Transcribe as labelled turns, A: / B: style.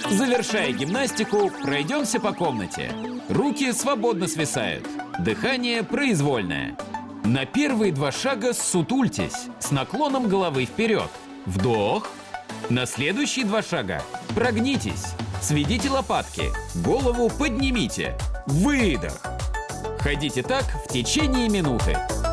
A: Завершая гимнастику, пройдемся по комнате. Руки свободно свисают. Дыхание произвольное. На первые 2 шага ссутультесь с наклоном головы вперед. Вдох. На следующие 2 шага прогнитесь. Сведите лопатки. Голову поднимите. Выдох. Ходите так в течение минуты.